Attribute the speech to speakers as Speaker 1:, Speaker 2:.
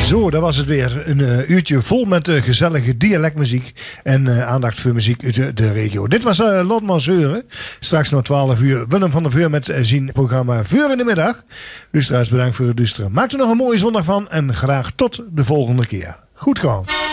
Speaker 1: Zo, dat was het weer. Een uurtje vol met gezellige dialectmuziek en aandacht voor muziek uit de regio. Dit was Lotman Zeuren. Straks nog 12 uur Willem van der Veur met zijn programma Veur in de Middag. Luisteraars, bedankt voor het luisteren. Maak er nog een mooie zondag van en graag tot de volgende keer. Goed gaan.